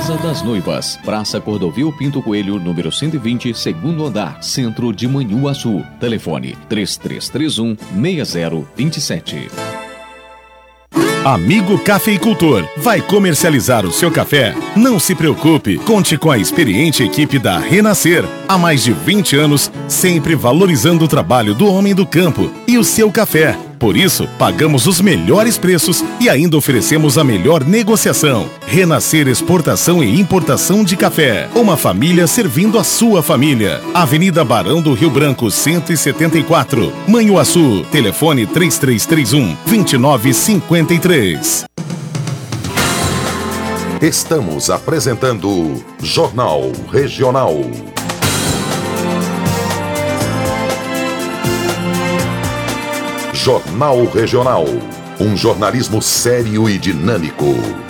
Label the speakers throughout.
Speaker 1: Casa das Noivas, Praça Cordovil Pinto Coelho, número 120, segundo andar, Centro de Manhuaçu. Telefone 3331-6027.
Speaker 2: Amigo cafeicultor, vai comercializar o seu café? Não se preocupe, conte com a experiente equipe da Renascer. Há mais de 20 anos, sempre valorizando o trabalho do homem do campo e o seu café. Por isso, pagamos os melhores preços e ainda oferecemos a melhor negociação. Renascer Exportação e Importação de Café. Uma família servindo a sua família. Avenida Barão do Rio Branco, 174, Manhuaçu. Telefone 3331-2953.
Speaker 3: Estamos apresentando Jornal Regional. Jornal Regional. Um jornalismo sério e dinâmico.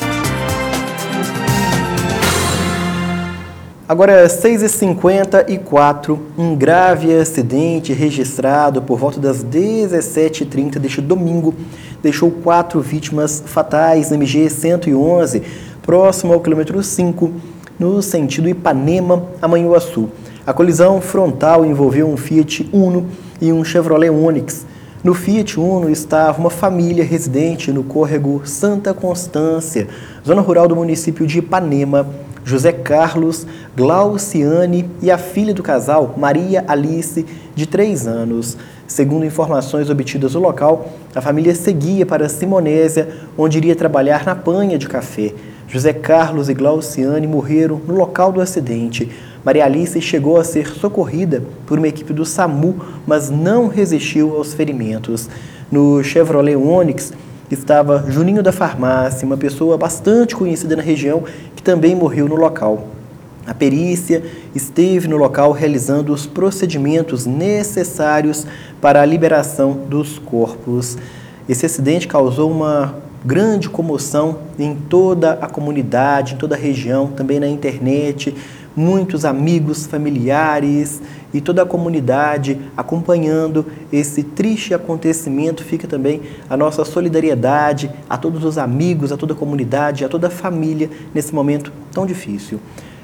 Speaker 4: Agora, 6h54, um grave acidente registrado por volta das 17h30 deste domingo deixou 4 vítimas fatais na MG 111, próximo ao quilômetro 5, no sentido Ipanema a Manhuaçu. A colisão frontal envolveu um Fiat Uno e um Chevrolet Onix. No Fiat Uno estava uma família residente no córrego Santa Constância, zona rural do município de Ipanema. José Carlos, Glauciane e a filha do casal, Maria Alice, de 3 anos. Segundo informações obtidas no local, a família seguia para Simonésia, onde iria trabalhar na panha de café. José Carlos e Glauciane morreram no local do acidente. Maria Alice chegou a ser socorrida por uma equipe do SAMU, mas não resistiu aos ferimentos. No Chevrolet Onix estava Juninho da Farmácia, uma pessoa bastante conhecida na região, que também morreu no local. A perícia esteve no local realizando os procedimentos necessários para a liberação dos corpos. Esse acidente causou uma grande comoção em toda a comunidade, em toda a região, também na internet. Muitos amigos, familiares e toda a comunidade acompanhando esse triste acontecimento. Fica também a nossa solidariedade a todos os amigos, a toda a comunidade, a toda a família nesse momento tão difícil.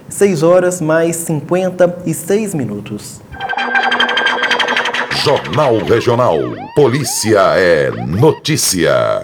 Speaker 4: 6h56.
Speaker 3: Jornal Regional. Polícia é notícia.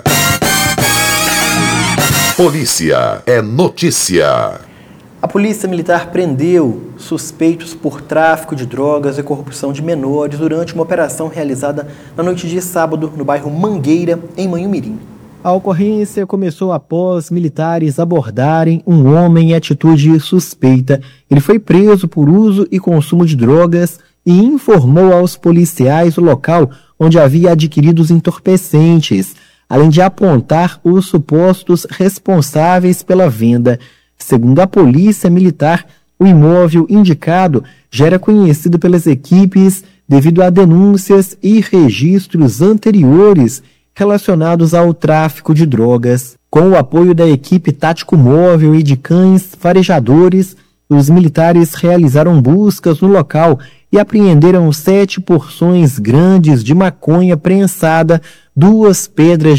Speaker 3: Polícia é notícia.
Speaker 4: A Polícia Militar prendeu suspeitos por tráfico de drogas e corrupção de menores durante uma operação realizada na noite de sábado no bairro Mangueira, em Manhumirim. A ocorrência começou após militares abordarem um homem em atitude suspeita. Ele foi preso por uso e consumo de drogas e informou aos policiais o local onde havia adquirido os entorpecentes, além de apontar os supostos responsáveis pela venda. Segundo a Polícia Militar, o imóvel indicado já era conhecido pelas equipes devido a denúncias e registros anteriores relacionados ao tráfico de drogas. Com o apoio da equipe tático móvel e de cães farejadores, os militares realizaram buscas no local e apreenderam 7 porções grandes de maconha prensada, 2 pedras